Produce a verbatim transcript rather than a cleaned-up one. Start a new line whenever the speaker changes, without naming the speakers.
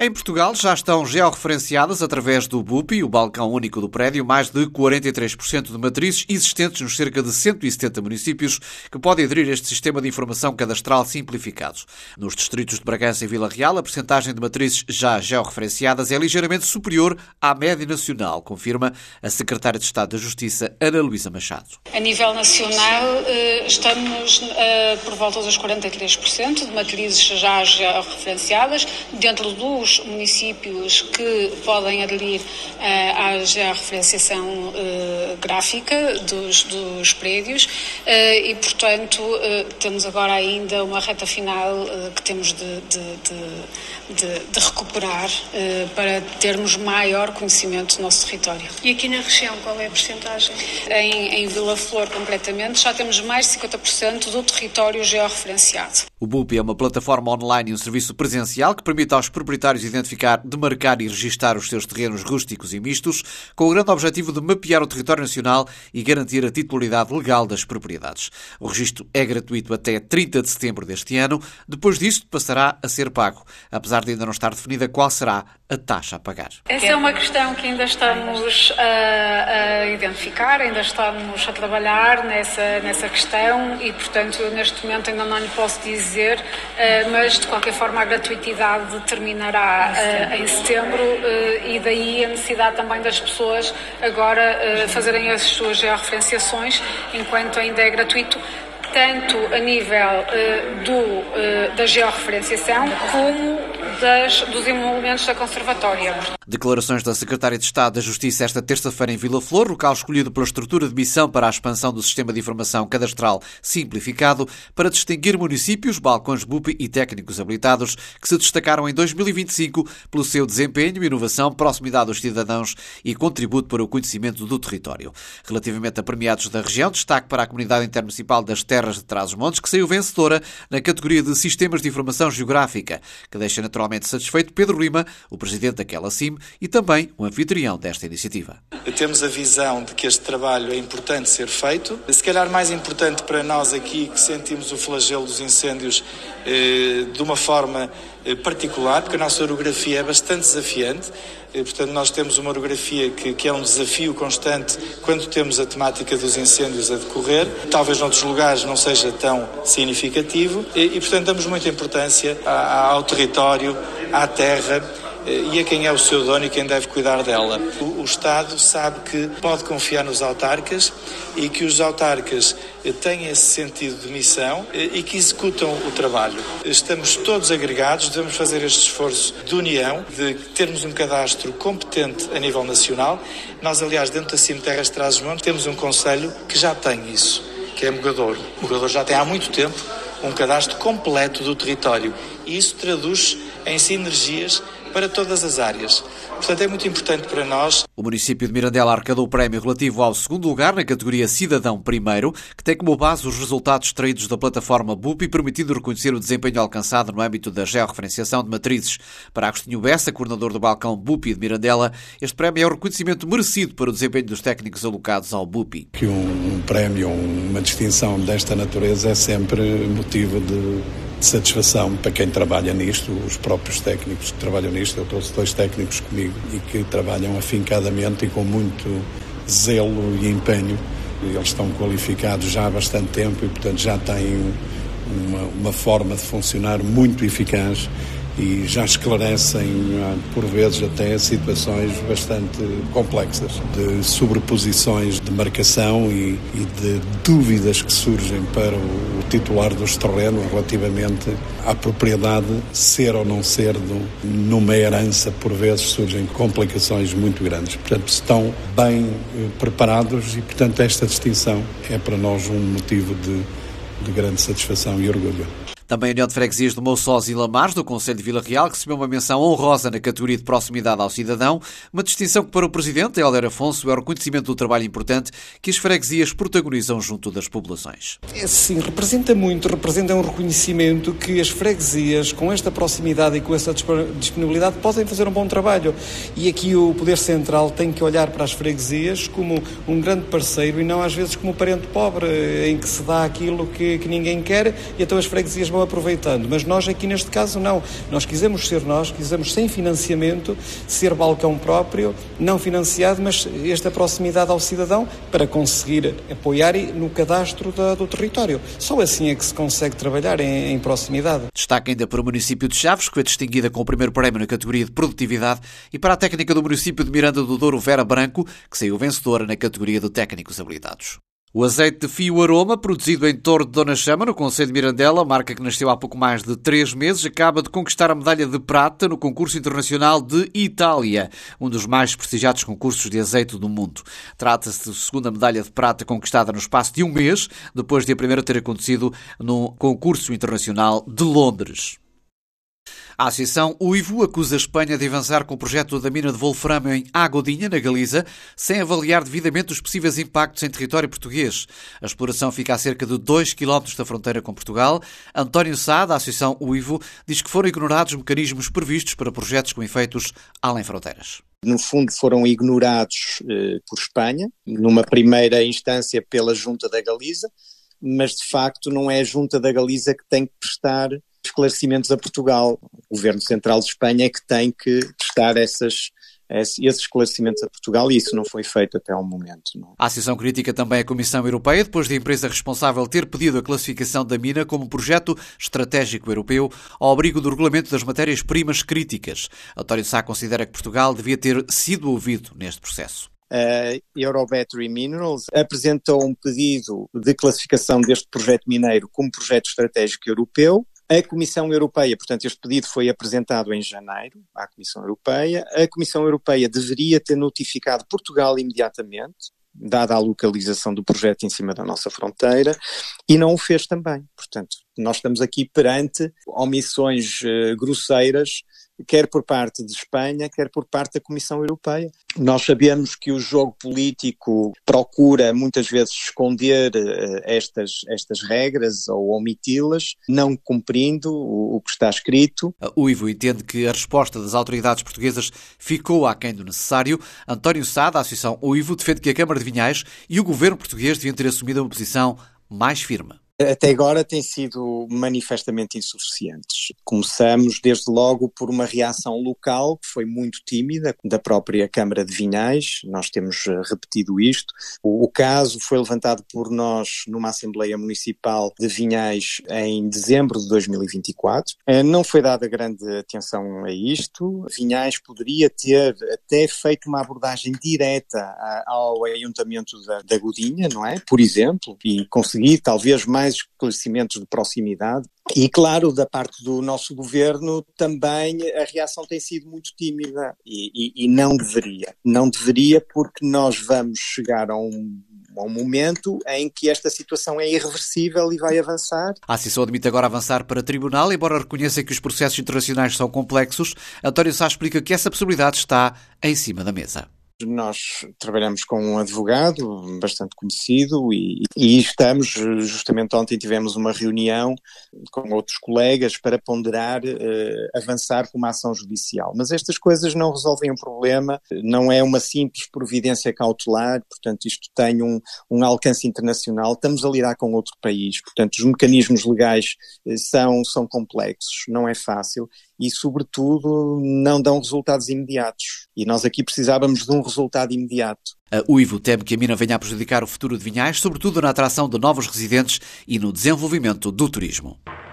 Em Portugal já estão georreferenciadas através do B U P I, o balcão único do prédio, mais de quarenta e três por cento de matrizes existentes nos cerca de cento e setenta municípios que podem aderir a este sistema de informação cadastral simplificado. Nos distritos de Bragança e Vila Real, a percentagem de matrizes já georreferenciadas é ligeiramente superior à média nacional, confirma a Secretária de Estado da Justiça, Ana Luísa Machado.
A nível nacional, estamos por volta dos quarenta e três por cento de matrizes já georreferenciadas, dentro dos municípios que podem aderir uh, à georreferenciação uh, gráfica dos, dos prédios uh, e, portanto, uh, temos agora ainda uma reta final uh, que temos de, de, de, de, de recuperar uh, para termos maior conhecimento do nosso território.
E aqui na região, qual é a percentagem?
Em, em Vila Flor, concretamente, já temos mais de cinquenta por cento do território georreferenciado.
O B U P I é uma plataforma online e um serviço presencial que permite aos proprietários identificar, demarcar e registar os seus terrenos rústicos e mistos, com o grande objetivo de mapear o território nacional e garantir a titularidade legal das propriedades. O registro é gratuito até trinta de setembro deste ano. Depois disso, passará a ser pago, apesar de ainda não estar definida qual será a taxa a pagar.
Essa é uma questão que ainda estamos a, a identificar, ainda estamos a trabalhar nessa, nessa questão e, portanto, eu neste momento ainda não lhe posso dizer, mas de qualquer forma a gratuitidade terminará em setembro e daí a necessidade também das pessoas agora fazerem as suas georreferenciações enquanto ainda é gratuito, tanto a nível uh, do, uh, da georreferenciação como das, dos emolumentos da conservatória.
Declarações da Secretária de Estado da Justiça esta terça-feira em Vila Flor, local escolhido pela estrutura de missão para a expansão do Sistema de Informação Cadastral Simplificado, para distinguir municípios, balcões B U P I e técnicos habilitados que se destacaram em dois mil e vinte e cinco pelo seu desempenho, inovação, proximidade aos cidadãos e contributo para o conhecimento do território. Relativamente a premiados da região, destaque para a Comunidade Intermunicipal das Terras de Trás-os-Montes, que saiu vencedora na categoria de Sistemas de Informação Geográfica, que deixa naturalmente satisfeito Pedro Lima, o presidente daquela C I M e também o anfitrião desta iniciativa.
Temos a visão de que este trabalho é importante ser feito. Se calhar mais importante para nós aqui, que sentimos o flagelo dos incêndios eh, de uma forma eh, particular, porque a nossa orografia é bastante desafiante. E, portanto, nós temos uma orografia que, que é um desafio constante quando temos a temática dos incêndios a decorrer. Talvez noutros lugares não seja tão significativo e, e portanto, damos muita importância ao território, à terra e a quem é o seu dono e quem deve cuidar dela. O, o Estado sabe que pode confiar nos autarcas e que os autarcas têm esse sentido de missão e que executam o trabalho. Estamos todos agregados, devemos fazer este esforço de união, de termos um cadastro competente a nível nacional. Nós, aliás, dentro da C I M Terras de Trás-os-Montes, temos um concelho que já tem isso, que é Mogadouro. Mogadouro já tem há muito tempo um cadastro completo do território e isso traduz em sinergias para todas as áreas. Portanto, é muito importante para nós.
O município de Mirandela arrecadou o prémio relativo ao segundo lugar na categoria Cidadão Primeiro, que tem como base os resultados extraídos da plataforma B U P I, permitindo reconhecer o desempenho alcançado no âmbito da georreferenciação de matrizes. Para Agostinho Bessa, coordenador do balcão B U P I de Mirandela, este prémio é o reconhecimento merecido para o desempenho dos técnicos alocados ao B U P I.
Que um, um prémio, uma distinção desta natureza é sempre motivo de de satisfação para quem trabalha nisto, os próprios técnicos que trabalham nisto. Eu trouxe dois técnicos comigo e que trabalham afincadamente e com muito zelo e empenho. Eles estão qualificados já há bastante tempo e, portanto, já têm uma, uma forma de funcionar muito eficaz e já esclarecem, por vezes, até situações bastante complexas, de sobreposições de marcação e, e de dúvidas que surgem para o, o titular dos terrenos relativamente à propriedade ser ou não ser do, numa herança. Por vezes surgem complicações muito grandes. Portanto, estão bem eh, preparados e, portanto, esta distinção é para nós um motivo de, de grande satisfação e orgulho.
Também a União de Freguesias de Mouçós e Lamares, do Conselho de Vila Real, que recebeu uma menção honrosa na categoria de proximidade ao cidadão, uma distinção que para o Presidente, Hélder Afonso, é o reconhecimento do trabalho importante que as freguesias protagonizam junto das populações.
É, sim, representa muito, representa um reconhecimento que as freguesias, com esta proximidade e com essa disponibilidade, podem fazer um bom trabalho. E aqui o Poder Central tem que olhar para as freguesias como um grande parceiro e não às vezes como um parente pobre, em que se dá aquilo que, que ninguém quer e então as freguesias vão foram aproveitando. Mas nós aqui neste caso não. Nós quisemos ser nós, quisemos sem financiamento, ser balcão próprio, não financiado, mas esta proximidade ao cidadão para conseguir apoiar no cadastro da, do território. Só assim é que se consegue trabalhar em, em proximidade.
Destaca ainda para o município de Chaves, que foi distinguida com o primeiro prémio na categoria de produtividade, e para a técnica do município de Miranda do Douro, Vera Branco, que saiu vencedora na categoria de técnicos habilitados. O azeite de Fio Aroma, produzido em Torre de Dona Chama, no concelho de Mirandela, marca que nasceu há pouco mais de três meses, acaba de conquistar a medalha de prata no concurso internacional de Itália, um dos mais prestigiados concursos de azeite do mundo. Trata-se da segunda medalha de prata conquistada no espaço de um mês, depois de a primeira ter acontecido no concurso internacional de Londres. A Associação Uivo acusa a Espanha de avançar com o projeto da mina de wolframio em Agodinha, na Galiza, sem avaliar devidamente os possíveis impactos em território português. A exploração fica a cerca de dois quilómetros da fronteira com Portugal. António Sá, da Associação Uivo, diz que foram ignorados mecanismos previstos para projetos com efeitos além fronteiras.
No fundo foram ignorados eh, por Espanha, numa primeira instância pela Junta da Galiza, mas de facto não é a Junta da Galiza que tem que prestar esclarecimentos a Portugal. O Governo Central de Espanha é que tem que prestar essas, esses esclarecimentos a Portugal e isso não foi feito até ao momento. Não.
A Associação critica também a Comissão Europeia, depois de a empresa responsável ter pedido a classificação da mina como projeto estratégico europeu ao abrigo do regulamento das matérias-primas críticas. António Sá considera que Portugal devia ter sido ouvido neste processo.
A Eurobattery Minerals apresentou um pedido de classificação deste projeto mineiro como projeto estratégico europeu. A Comissão Europeia, portanto, este pedido foi apresentado em janeiro à Comissão Europeia. A Comissão Europeia deveria ter notificado Portugal imediatamente, dada a localização do projeto em cima da nossa fronteira, e não o fez também. Portanto, nós estamos aqui perante omissões uh, grosseiras, quer por parte de Espanha, quer por parte da Comissão Europeia. Nós sabemos que o jogo político procura muitas vezes esconder uh, estas, estas regras ou omiti-las, não cumprindo o, o que está escrito.
A Uivo entende que a resposta das autoridades portuguesas ficou aquém do necessário. António Sá, da Associação Uivo, defende que a Câmara de Vinhais e o governo português deviam ter assumido uma posição mais firme.
Até agora têm sido manifestamente insuficientes. Começamos desde logo por uma reação local que foi muito tímida da própria Câmara de Vinhais, nós temos repetido isto. O, o caso foi levantado por nós numa Assembleia Municipal de Vinhais em dezembro de dois mil e vinte e quatro. Não foi dada grande atenção a isto. Vinhais poderia ter até feito uma abordagem direta ao Ayuntamento da, da Godinha, não é? Por exemplo, e conseguir talvez mais esclarecimentos de proximidade e, claro, da parte do nosso governo também a reação tem sido muito tímida e, e, e não deveria. Não deveria porque nós vamos chegar a um, a um momento em que esta situação é irreversível e vai avançar.
A Associação admite agora avançar para tribunal, embora reconheça que os processos internacionais são complexos. António Sá explica que essa possibilidade está em cima da mesa.
Nós trabalhamos com um advogado bastante conhecido e, e estamos, justamente ontem tivemos uma reunião com outros colegas para ponderar eh, avançar com uma ação judicial. Mas estas coisas não resolvem o problema, não é uma simples providência cautelar, portanto isto tem um, um alcance internacional, estamos a lidar com outro país, portanto os mecanismos legais eh, são, são complexos, não é fácil e sobretudo não dão resultados imediatos. E nós aqui precisávamos de um resultado imediato.
A Uivo teme que a mina venha a prejudicar o futuro de Vinhais, sobretudo na atração de novos residentes e no desenvolvimento do turismo.